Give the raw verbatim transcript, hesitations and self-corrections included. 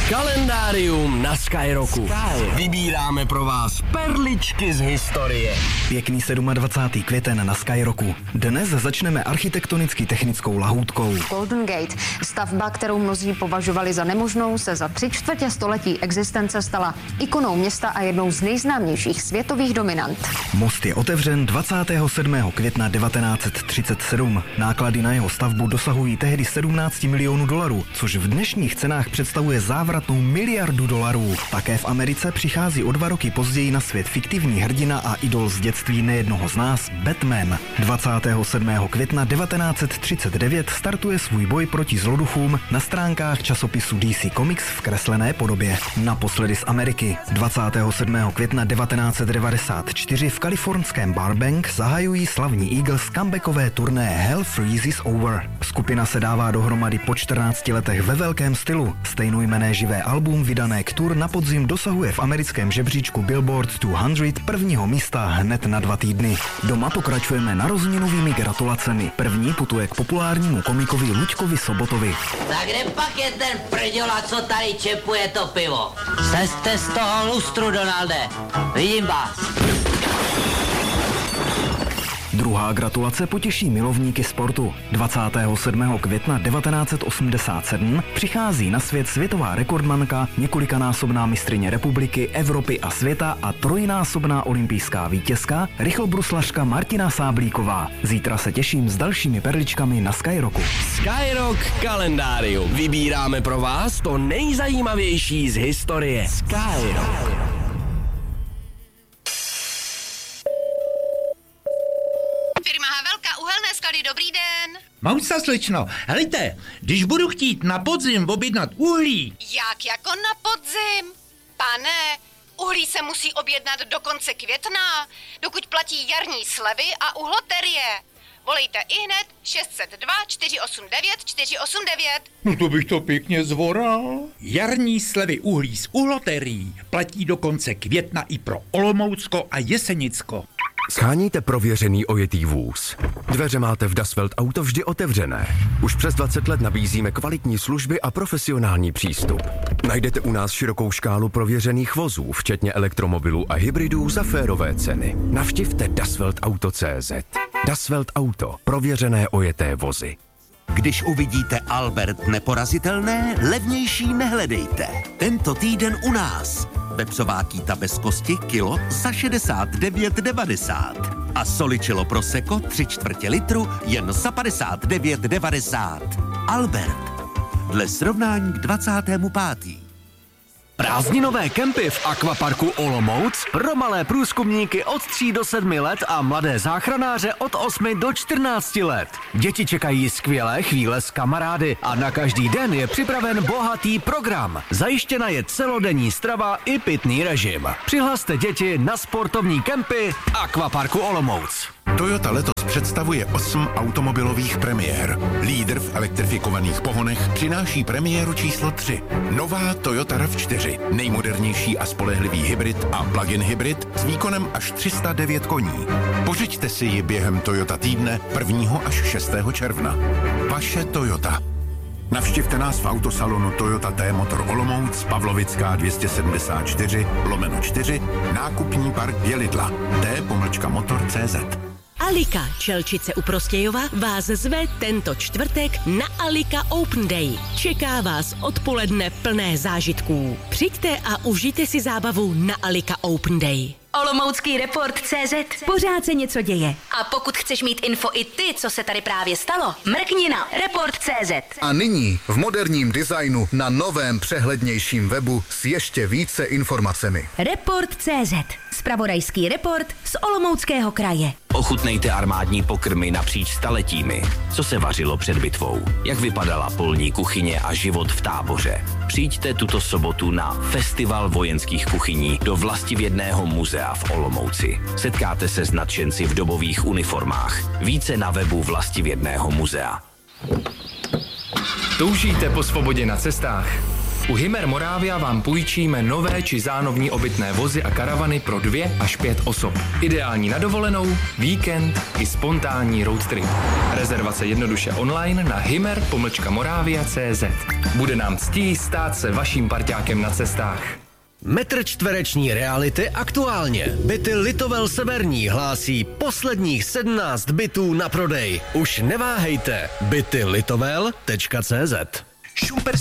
Kalendárium na Skyrocku. Sky. Vybíráme pro vás perličky z historie. Pěkný dvacátého sedmého květen na Skyrocku. Dnes začneme architektonicky technickou lahůdkou. Golden Gate, stavba, kterou mnozí považovali za nemožnou, se za tři čtvrtě století existence stala ikonou města a jednou z nejznámějších světových dominant. Most je otevřen dvacátého sedmého května devatenáct set třicet sedm. Náklady na jeho stavbu dosahují tehdy sedmnáct milionů dolarů, což v dnešních cenách představuje závratnou miliardu dolarů. Také v Americe přichází o dva roky později na svět fiktivní hrdina a idol z dětství nejednoho z nás, Batman. dvacátého sedmého května devatenáct set třicet devět startuje svůj boj proti zloduchům na stránkách časopisu D C Comics v kreslené podobě. Naposledy z Ameriky. dvacátého sedmého května devatenáct set devadesát čtyři v kalifornském Burbank zahajují slavní Eagles comebackové turné Hell Freezes Over. Skupina se dává dohromady po čtrnácti letech ve velkém stylu. Stejnojmenné živé album vydané k tour na podzim dosahuje v americkém žebříčku Billboard sto prvního místa hned na dva týdny. Doma pokračujeme narozeninovými gratulacemi. První putuje k populárnímu komikovi Luďkovi Sobotovi. Tak kde pak je ten prděla, co tady čepuje to pivo? Slezte z toho lustru, Donalde. Vidím vás. Druhá gratulace potěší milovníky sportu. dvacátého sedmého května devatenáct set osmdesát sedm přichází na svět světová rekordmanka, několikanásobná mistryně republiky, Evropy a světa a trojnásobná olympijská vítězka, rychlobruslařka Martina Sáblíková. Zítra se těším s dalšími perličkami na Skyrocku. Skyrock kalendárium. Vybíráme pro vás to nejzajímavější z historie. Skyrock. Dobrý den. Mousa, slečno, helejte, když budu chtít na podzim objednat uhlí... Jak jako na podzim? Pane, uhlí se musí objednat do konce května, dokud platí jarní slevy a uhloterie. Volejte ihned šest set dva čtyři osm devět čtyři osm devět. No to bych to pěkně zvoral. Jarní slevy uhlí s uhloterií platí do konce května i pro Olomoucko a Jesenicko. Sháníte prověřený ojetý vůz. Dveře máte v Das Welt Auto vždy otevřené. Už přes dvacet let nabízíme kvalitní služby a profesionální přístup. Najdete u nás širokou škálu prověřených vozů, včetně elektromobilů a hybridů za férové ceny. Navštivte dasweltauto tečka cé zet. Das Welt Auto. Prověřené ojeté vozy. Když uvidíte Albert neporazitelné, levnější nehledejte. Tento týden u nás. Vepřová kýta bez kosti kilo za šedesát devět devadesát. A soličilo prosecco tři čtvrtě litru jen za padesát devět devadesát. Albert. Dle srovnání k dvacátému pátému Prázdninové kempy v Aquaparku Olomouc pro malé průzkumníky od tří do sedmi let a mladé záchranáře od osmi do čtrnácti let. Děti čekají skvělé chvíle s kamarády a na každý den je připraven bohatý program. Zajištěna je celodenní strava i pitný režim. Přihlaste děti na sportovní kempy v Aquaparku Olomouc. Toyota letos představuje osm automobilových premiér. Lídr v elektrifikovaných pohonech přináší premiéru číslo tři. Nová Toyota RAV čtyři. Nejmodernější a spolehlivý hybrid a plug-in hybrid s výkonem až tři sta devět koní. Pořiďte si ji během Toyota týdne prvního až šestého června. Vaše Toyota. Navštivte nás v autosalonu Toyota T-Motor Olomouc, Pavlovická dvě stě sedmdesát čtyři lomeno čtyři, nákupní park Bělidla, t-motor tečka cé zet. Alika, Čelčice u Prostějova, vás zve tento čtvrtek na Alika Open Day. Čeká vás odpoledne plné zážitků. Přijďte a užijte si zábavu na Alika Open Day. Olomoucký report tečka cé zet. Pořád se něco děje. A pokud chceš mít info i ty, co se tady právě stalo, mrkni na report tečka cé zet. A nyní v moderním designu na novém přehlednějším webu s ještě více informacemi. report tečka cé zet. Zpravodajský report z Olomouckého kraje. Ochutnejte armádní pokrmy napříč staletími. Co se vařilo před bitvou? Jak vypadala polní kuchyně a život v táboře? Přijďte tuto sobotu na Festival vojenských kuchyní do Vlastivědného muzea v Olomouci. Setkáte se s nadšenci v dobových uniformách. Více na webu Vlastivědného muzea. Toužíte po svobodě na cestách? U Hymer Moravia vám půjčíme nové či zánovní obytné vozy a karavany pro dvě až pět osob. Ideální na dovolenou, víkend i spontánní road trip. Rezervace jednoduše online na hymer pomlčka moravia tečka cé zet. Bude nám ctí stát se vaším parťákem na cestách. Metr čtvereční reality aktuálně. Byty Litovel Severní hlásí posledních sedmnáct bytů na prodej. Už neváhejte. byty litovel tečka cé zet.